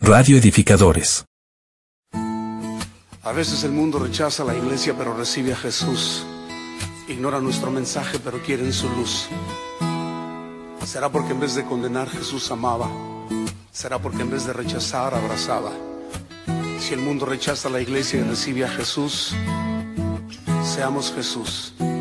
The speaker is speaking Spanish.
Radio Edificadores. A veces el mundo rechaza la iglesia pero recibe a Jesús. Ignora nuestro mensaje pero quieren su luz. ¿Será porque en vez de condenar Jesús amaba? ¿Será porque en vez de rechazar abrazaba? Si el mundo rechaza la iglesia y recibe a Jesús, seamos Jesús.